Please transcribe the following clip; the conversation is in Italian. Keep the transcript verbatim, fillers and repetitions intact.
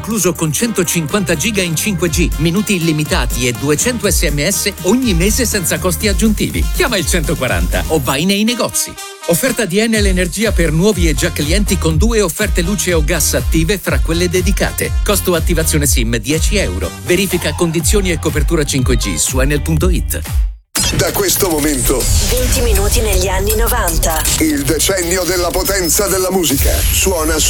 incluso con centocinquanta giga in cinque G, minuti illimitati e duecento sms ogni mese senza costi aggiuntivi. Chiama il centoquaranta o vai nei negozi. Offerta di Enel Energia per nuovi e già clienti con due offerte luce o gas attive fra quelle dedicate. Costo attivazione SIM dieci euro. Verifica condizioni e copertura cinque G su enel punto it. Da questo momento venti minuti negli anni novanta. Il decennio della potenza della musica suona su